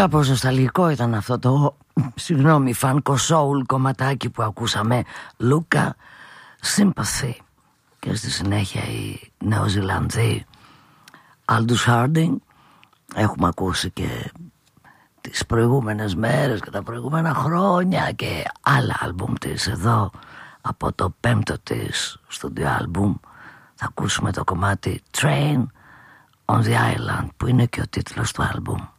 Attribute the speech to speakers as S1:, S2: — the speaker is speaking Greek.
S1: Κάπως νοσταλγικό ήταν αυτό το φανκο soul κομματάκι που ακούσαμε, Λούκα, Sympathy. Και στη συνέχεια η Νεοζηλανδή Aldous Harding. Έχουμε ακούσει και τις προηγούμενες μέρες και τα προηγούμενα χρόνια και άλλα άλμπουμ της εδώ από το 5ο της στούντιο άλμπουμ. Θα ακούσουμε το κομμάτι Train on the Island, που είναι και ο τίτλος του άλμπουμ.